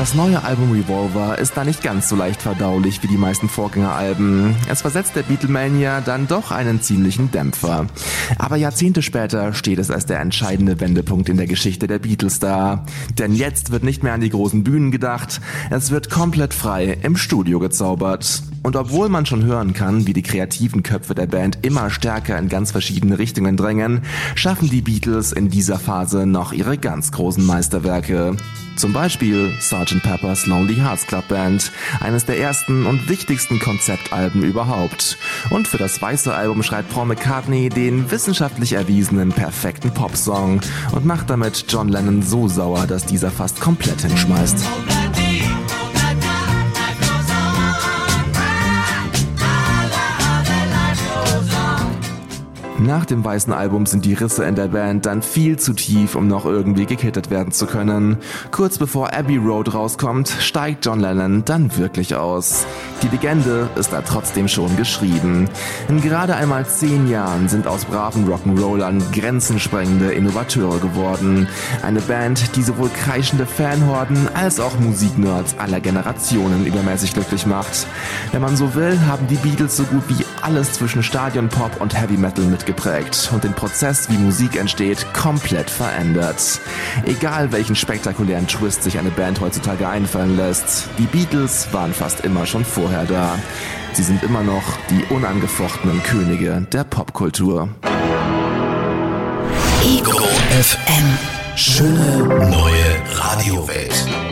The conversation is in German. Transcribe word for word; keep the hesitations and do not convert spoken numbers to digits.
Das neue Album Revolver ist da nicht ganz so leicht verdaulich wie die meisten Vorgängeralben. Es versetzt der Beatlemania dann doch einen ziemlichen Dämpfer. Aber Jahrzehnte später steht es als der entscheidende Wendepunkt in der Geschichte der Beatles da. Denn jetzt wird nicht mehr an die großen Bühnen gedacht, es wird komplett frei im Studio gezaubert. Und obwohl man schon hören kann, wie die kreativen Köpfe der Band immer stärker in ganz verschiedene Richtungen drängen, schaffen die Beatles in dieser Phase noch ihre ganz großen Meisterwerke. Zum Beispiel Sergeant Pepper's Lonely Hearts Club Band, eines der ersten und wichtigsten Konzeptalben überhaupt. Und für das weiße Album schreibt Paul McCartney den wissenschaftlich erwiesenen perfekten Popsong und macht damit John Lennon so sauer, dass dieser fast komplett hinschmeißt. Nach dem weißen Album sind die Risse in der Band dann viel zu tief, um noch irgendwie gekittet werden zu können. Kurz bevor Abbey Road rauskommt, steigt John Lennon dann wirklich aus. Die Legende ist da trotzdem schon geschrieben. In gerade einmal zehn Jahren sind aus braven Rock'n'Rollern grenzensprengende Innovateure geworden. Eine Band, die sowohl kreischende Fanhorden als auch Musiknerds aller Generationen übermäßig glücklich macht. Wenn man so will, haben die Beatles so gut wie alles zwischen Stadionpop und Heavy Metal mitgeprägt und den Prozess, wie Musik entsteht, komplett verändert. Egal welchen spektakulären Twist sich eine Band heutzutage einfallen lässt, die Beatles waren fast immer schon vorher da. Sie sind immer noch die unangefochtenen Könige der Popkultur. Ego F M. Schöne neue Radiowelt.